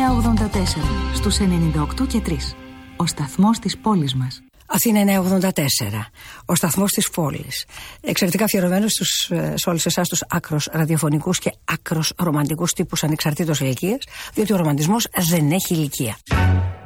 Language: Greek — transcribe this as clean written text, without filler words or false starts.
984 στους 98 και 3. Ο σταθμός της πόλης μας. Αθήνα 984, ο σταθμός της πόλης. Εξαιρετικά αφιερωμένος σε όλους εσάς τους άκρος ραδιοφωνικούς και άκρος ρομαντικούς τύπους ανεξαρτήτως ηλικίας, διότι ο ρομαντισμός δεν έχει ηλικία.